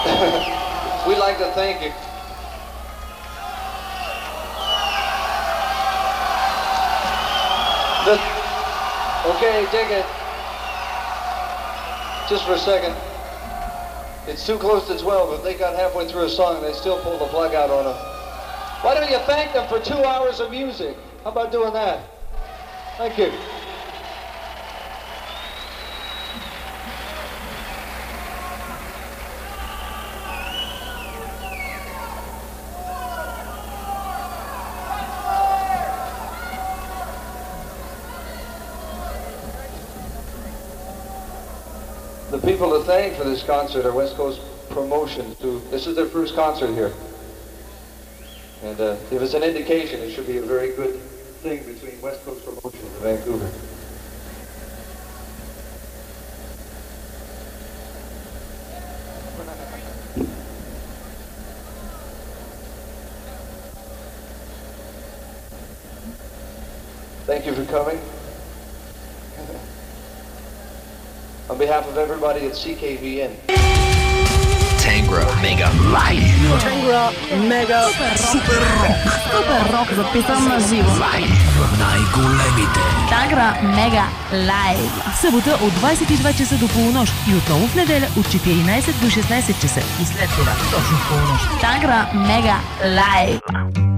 We'd like to thank you. Okay, take it. Just for a second. It's too close to 12. If they got halfway through a song, they still pull the plug out on them. Why don't you thank them for 2 hours of music? How about doing that? Thank you. The people to thank for this concert are West Coast Promotions. This is their first concert here. And if it's an indication, it should be a very good thing between West Coast Promotions and Vancouver. Thank you for coming. On behalf of everybody at CKVN. Tangra Mega Live. Tangra Mega Super Rock. Super Rock записан на живо. Най-големите. Tangra Mega Live. Събота от 22 часа до полунощ и отново в неделя от 14 до 16 часа. И след това точно в полунощ. Tangra Mega Live.